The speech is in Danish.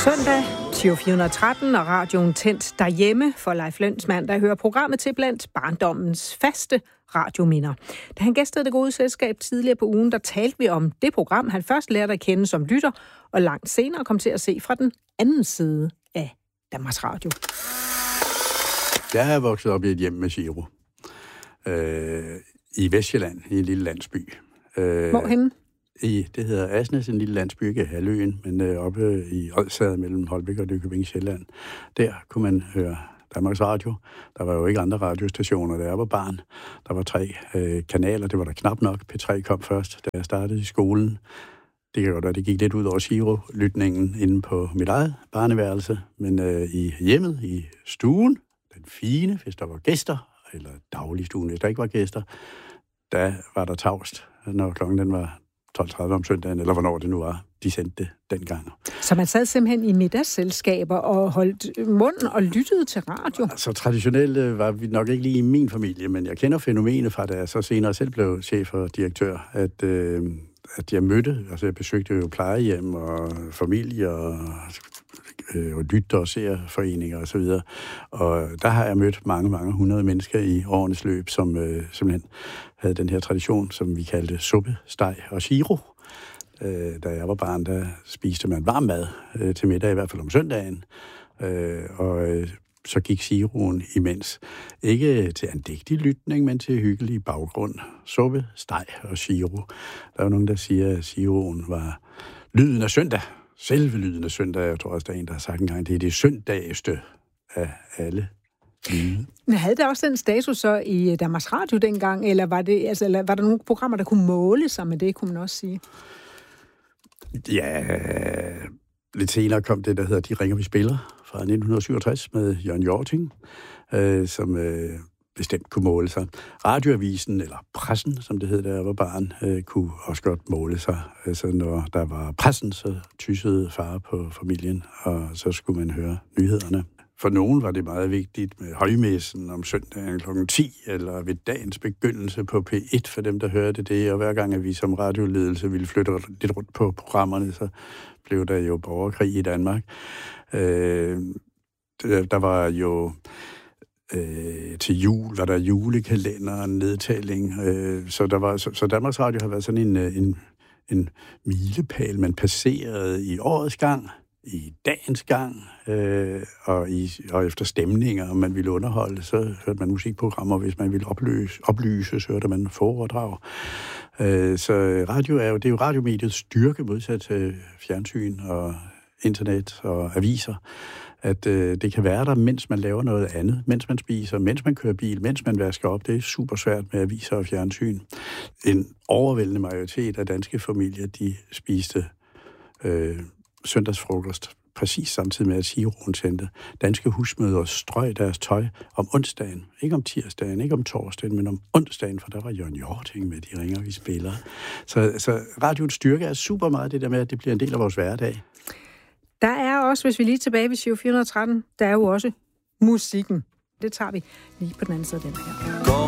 Søndag 413 og radioen tændt derhjemme for Leif Lønsmand, der hører programmet til blandt barndommens faste radiominder. Da han gæstede Det Gode Selskab tidligere på ugen, der talte vi om det program, han først lærte at kende som lytter, og langt senere kom til at se fra den anden side af Danmarks Radio. Jeg er vokset op i et hjem med Giro. I Vestjylland, i en lille landsby. Hvorhenne? Det hedder Asnes, en lille landsby, ikke Halvøen, men oppe i Odsherred mellem Holbæk og Nykøbing Sjælland. Der kunne man høre Danmarks Radio. Der var jo ikke andre radiostationer, da jeg var barn. Der var 3 kanaler, det var der knap nok. P3 kom først, da jeg startede i skolen. Det kan godt være, det gik lidt ud over Giro-lytningen inde på mit eget barneværelse, men i hjemmet, i stuen, den fine, hvis der var gæster, eller dagligstuen, hvis der ikke var gæster, der var der tavst, når klokken den var 12:30 om søndagen, eller hvornår det nu var, de sendte det dengang. Så man sad simpelthen i middagsselskaber og holdt munden og lyttede til radio? Altså traditionelt var vi nok ikke lige i min familie, men jeg kender fænomenet fra, da jeg så senere selv blev chef og direktør, at jeg mødte, altså jeg besøgte jo plejehjem og familier og lytter og seerforeninger og så videre. Og der har jeg mødt mange hundrede mennesker i årenes løb, som simpelthen havde den her tradition, som vi kaldte suppe, steg og Giro. Da jeg var barn, der spiste man varm mad til middag, i hvert fald om søndagen. Så gik Giroen imens. Ikke til andægtig lytning, men til hyggelig baggrund. Suppe, steg og Giro. Der er jo nogen, der siger, at Giroen var lyden af søndag. Selve lyden af søndag. Jeg tror også, der er en, der har sagt engang, det er det søndageste af alle lyde. Men havde der også den status så i Danmarks Radio dengang, eller var der nogle programmer, der kunne måle sig med det, kunne man også sige? Ja, lidt senere kom det, der hedder De ringer, vi spiller, fra 1967 med Jørgen Hjorting, som bestemt kunne måle sig. Radioavisen, eller pressen, som det hed, da jeg var barn, kunne også godt måle sig. Altså, når der var pressen, så tyssede far på familien, og så skulle man høre nyhederne. For nogen var det meget vigtigt med højmessen om søndagen kl. 10, eller ved dagens begyndelse på P1, for dem, der hørte det. Og hver gang, at vi som radioledelse ville flytte lidt rundt på programmerne, så blev der jo borgerkrig i Danmark. Der var jo til jul, var der julekalender og nedtælling. Så Danmarks Radio har været sådan en milepæl, man passerede i årets gang, i dagens gang, og efter stemninger, om man ville underholde, så hørte man musikprogrammer. Hvis man ville oplyse, så hørte man foredrag. Så radio det er jo radiomediets styrke, modsat til fjernsyn og internet og aviser, at det kan være der, mens man laver noget andet, mens man spiser, mens man kører bil, mens man vasker op. Det er super svært med aviser og fjernsyn. En overvældende majoritet af danske familier, de spiste søndagsfrokost præcis samtidig med, at Giroen sendte. Danske husmødre strøg deres tøj om onsdagen. Ikke om tirsdagen, ikke om torsdagen, men om onsdagen, for der var Jørgen Hjorting med De ringer, vi spiller. Så radioens styrke er super meget det der med, at det bliver en del af vores hverdag. Der er også, hvis vi lige tilbage ved Giro 413, der er jo også musikken. Det tager vi lige på den anden side af den her.